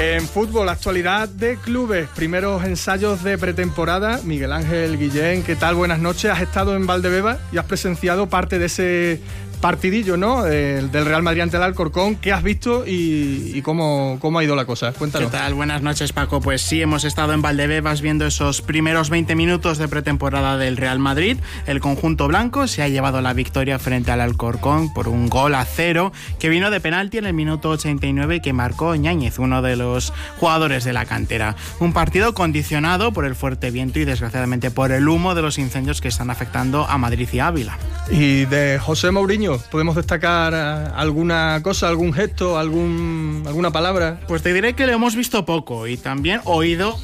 En fútbol, actualidad de clubes, primeros ensayos de pretemporada. Miguel Ángel Guillén, ¿qué tal? Buenas noches. Has estado en Valdebeba y has presenciado parte de ese partidillo, ¿no? Del Real Madrid ante el Alcorcón. ¿Qué has visto y cómo ha ido la cosa? Cuéntanos. ¿Qué tal? Buenas noches, Paco. Pues sí, hemos estado en Valdebebas viendo esos primeros 20 minutos de pretemporada del Real Madrid. El conjunto blanco se ha llevado la victoria frente al Alcorcón por 1-0 que vino de penalti en el minuto 89 que marcó Ñáñez, uno de los jugadores de la cantera. Un partido condicionado por el fuerte viento y desgraciadamente por el humo de los incendios que están afectando a Madrid y Ávila. Y de José Mourinho, ¿podemos destacar alguna cosa, algún gesto, alguna palabra? Pues te diré que lo hemos visto poco y también oído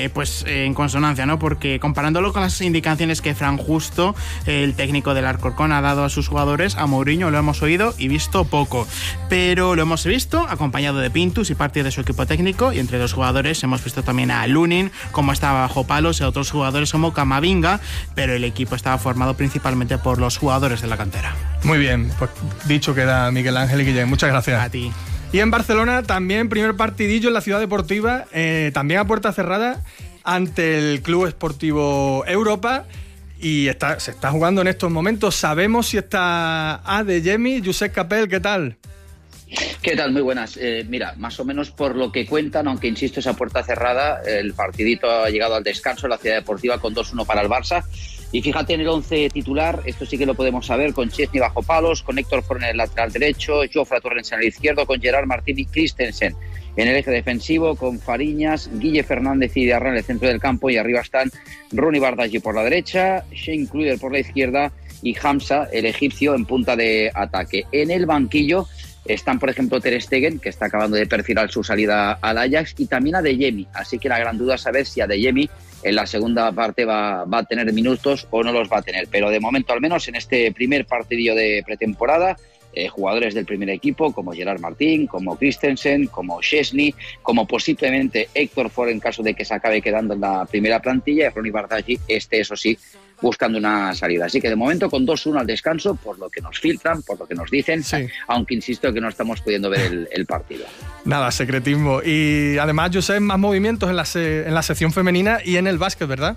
en consonancia, ¿no? Porque comparándolo con las indicaciones que Fran Justo, el técnico del Alcorcón, ha dado a sus jugadores, a Mourinho lo hemos oído y visto poco. Pero lo hemos visto acompañado de Pintus y parte de su equipo técnico, y entre los jugadores hemos visto también a Lunin, como estaba bajo palos, y a otros jugadores como Camavinga, pero el equipo estaba formado principalmente por los jugadores de la cantera. Muy bien, pues dicho queda, Miguel Ángel Guillén, muchas gracias. A ti. Y en Barcelona también primer partidillo en la ciudad deportiva, también a puerta cerrada ante el Club Esportivo Europa, y se está jugando en estos momentos. Sabemos si está Adeyemi. Josep Capel, ¿qué tal? ¿Qué tal? Muy buenas. Mira, más o menos por lo que cuentan, aunque insisto, esa puerta cerrada, el partidito ha llegado al descanso en la ciudad deportiva con 2-1 para el Barça. Y fíjate en el 11 titular, esto sí que lo podemos saber, con Chesney bajo palos, con Héctor Ford en el lateral derecho, Jofre Torrens en el izquierdo, con Gerard Martín y Christensen en el eje defensivo, con Fariñas, Guille Fernández y Diarra en el centro del campo, y arriba están Ronny Bardghji por la derecha, Shane Kluivert por la izquierda y Hamza, el egipcio, en punta de ataque. En el banquillo están, por ejemplo, Ter Stegen, que está acabando de perfilar su salida al Ajax, y también Adeyemi. Así que la gran duda es saber si Adeyemi en la segunda parte va a tener minutos o no los va a tener. Pero de momento, al menos en este primer partidillo de pretemporada, jugadores del primer equipo como Gerard Martín, como Christensen, como Szczesny, como posiblemente Héctor Ford en caso de que se acabe quedando en la primera plantilla, y Ronny Bardghji, eso sí, buscando una salida. Así que de momento con 2-1 al descanso, por lo que nos filtran, por lo que nos dicen, sí. Aunque insisto que no estamos pudiendo ver el partido. Nada, secretismo. Y además, Josep, más movimientos en la sección femenina y en el básquet, ¿verdad?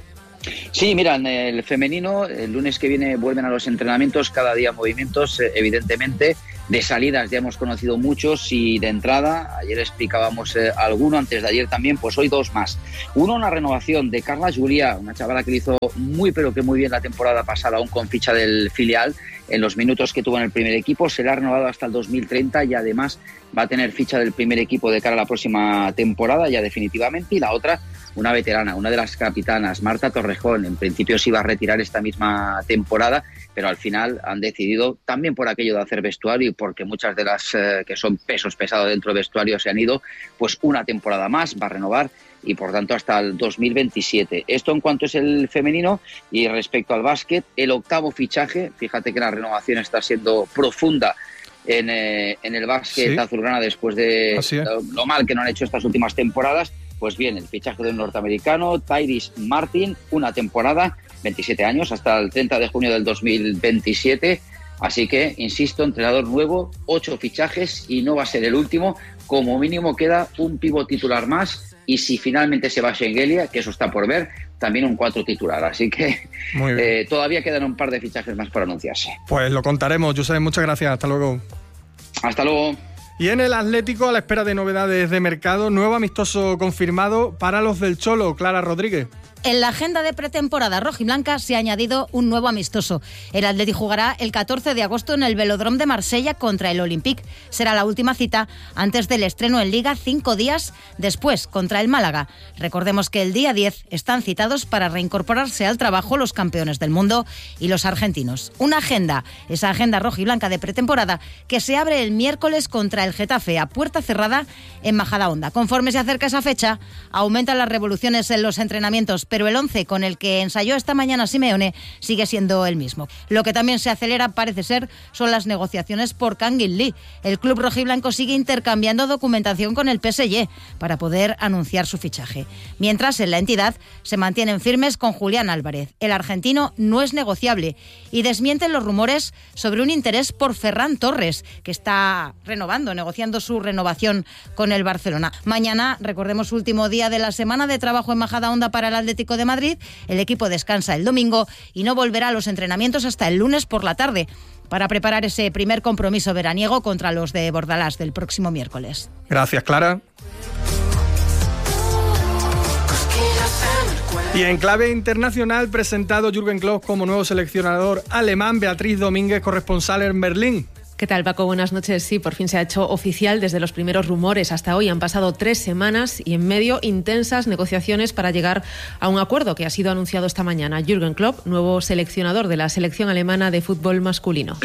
Sí, mira, en el femenino, el lunes que viene vuelven a los entrenamientos, cada día movimientos, evidentemente. De salidas ya hemos conocido muchos, y de entrada, ayer explicábamos alguno, antes de ayer también, pues hoy dos más. Uno, una renovación de Carla Julià, una chavala que lo hizo muy bien la temporada pasada, aún con ficha del filial, en los minutos que tuvo en el primer equipo. Se le ha renovado hasta el 2030 y además va a tener ficha del primer equipo de cara a la próxima temporada ya definitivamente. Y la otra, una veterana, una de las capitanas, Marta Torrejón. En principio se iba a retirar esta misma temporada, pero al final han decidido, también por aquello de hacer vestuario y porque muchas de las que son pesos pesados dentro del vestuario se han ido, pues una temporada más va a renovar, y por tanto hasta el 2027. Esto en cuanto es el femenino. Y respecto al básquet, el octavo fichaje, fíjate que la renovación está siendo profunda en el básquet azulgrana después de lo mal que no han hecho estas últimas temporadas. Pues bien, el fichaje de un norteamericano, Tyrese Martin, una temporada, 27 años, hasta el 30 de junio del 2027. Así que, insisto, entrenador nuevo, 8 fichajes, y no va a ser el último. Como mínimo queda un pívot titular más, y si finalmente se va a Shengelia, que eso está por ver, también un 4 titular. Así que todavía quedan un par de fichajes más por anunciarse. Pues lo contaremos, Josep. Muchas gracias. Hasta luego. Hasta luego. Y en el Atlético, a la espera de novedades de mercado, nuevo amistoso confirmado para los del Cholo. Clara Rodríguez. En la agenda de pretemporada rojiblanca se ha añadido un nuevo amistoso. El Atleti jugará el 14 de agosto en el Velódromo de Marsella contra el Olympique. Será la última cita antes del estreno en Liga 5 días después contra el Málaga. Recordemos que el día 10 están citados para reincorporarse al trabajo los campeones del mundo y los argentinos. Esa agenda rojiblanca de pretemporada que se abre el miércoles contra el Getafe a puerta cerrada en Majadahonda. Conforme se acerca esa fecha, aumentan las revoluciones en los entrenamientos, pero el 11 con el que ensayó esta mañana Simeone sigue siendo el mismo. Lo que también se acelera, parece ser, son las negociaciones por Kangin Lee. El club rojiblanco sigue intercambiando documentación con el PSG para poder anunciar su fichaje. Mientras, en la entidad se mantienen firmes con Julián Álvarez. El argentino no es negociable y desmienten los rumores sobre un interés por Ferran Torres, que está negociando su renovación con el Barcelona. Mañana, recordemos, último día de la semana de trabajo en Majadahonda para el Atlético de Madrid. El equipo descansa el domingo y no volverá a los entrenamientos hasta el lunes por la tarde para preparar ese primer compromiso veraniego contra los de Bordalás del próximo miércoles. Gracias, Clara. Y en clave internacional, presentado Jürgen Klopp como nuevo seleccionador alemán. Beatriz Domínguez, corresponsal en Berlín. ¿Qué tal, Paco? Buenas noches. Sí, por fin se ha hecho oficial desde los primeros rumores hasta hoy. Han pasado 3 semanas y en medio intensas negociaciones para llegar a un acuerdo que ha sido anunciado esta mañana. Jürgen Klopp, nuevo seleccionador de la selección alemana de fútbol masculino.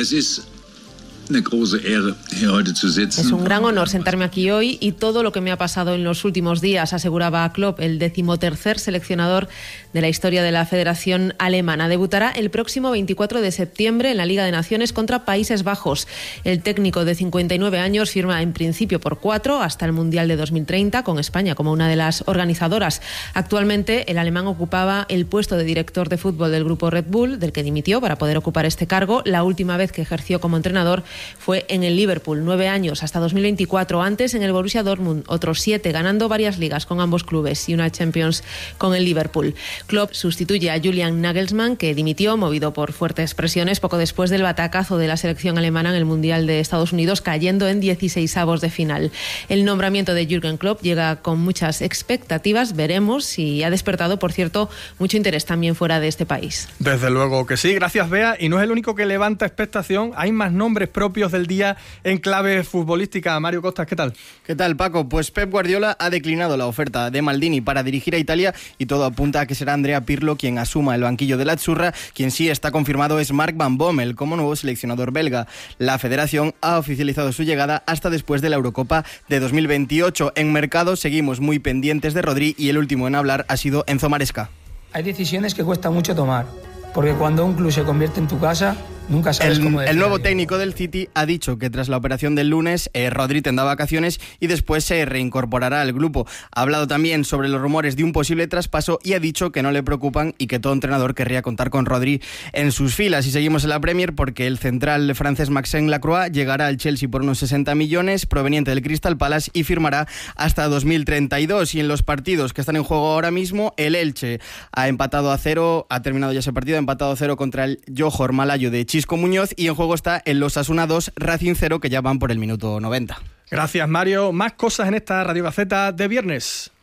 Es un gran honor sentarme aquí hoy y todo lo que me ha pasado en los últimos días, aseguraba Klopp, el 13º seleccionador de la historia de la Federación Alemana. Debutará el próximo 24 de septiembre en la Liga de Naciones contra Países Bajos. El técnico de 59 años firma en principio por 4 hasta el Mundial de 2030, con España como una de las organizadoras. Actualmente el alemán ocupaba el puesto de director de fútbol del grupo Red Bull, del que dimitió para poder ocupar este cargo. La última vez que ejerció como entrenador fue en el Liverpool, 9 años, hasta 2024. Antes en el Borussia Dortmund, otros 7, ganando varias ligas con ambos clubes y una Champions con el Liverpool. Klopp sustituye a Julian Nagelsmann, que dimitió, movido por fuertes presiones, poco después del batacazo de la selección alemana en el Mundial de Estados Unidos, cayendo en 16avos de final. El nombramiento de Jürgen Klopp llega con muchas expectativas, veremos, y ha despertado, por cierto, mucho interés también fuera de este país. Desde luego que sí, gracias, Bea. Y no es el único que levanta expectación, hay más nombres propios del día en clave futbolística. Mario Costas, ¿qué tal? ¿Qué tal, Paco? Pues Pep Guardiola ha declinado la oferta de Maldini para dirigir a Italia y todo apunta a que será Andrea Pirlo quien asuma el banquillo de la Azzurra. Quien sí está confirmado es Mark Van Bommel como nuevo seleccionador belga. La federación ha oficializado su llegada hasta después de la Eurocopa de 2028. En mercado seguimos muy pendientes de Rodri y el último en hablar ha sido Enzo Maresca. Hay decisiones que cuesta mucho tomar, porque cuando un club se convierte en tu casa, nunca sabes cómo decirlo. El nuevo técnico del City ha dicho que tras la operación del lunes, Rodri tendrá vacaciones y después se reincorporará al grupo. Ha hablado también sobre los rumores de un posible traspaso y ha dicho que no le preocupan y que todo entrenador querría contar con Rodri en sus filas. Y seguimos en la Premier porque el central francés Maxime Lacroix llegará al Chelsea por unos 60 millones, proveniente del Crystal Palace, y firmará hasta 2032. Y en los partidos que están en juego ahora mismo, el Elche ha empatado a 0, ha terminado ya ese partido, ha empatado a 0 contra el Johor Malayo de Chisco Muñoz, y en juego está el Osasuna 2, Racing 0, que ya van por el minuto 90. Gracias, Mario. Más cosas en esta Radio Gaceta de viernes.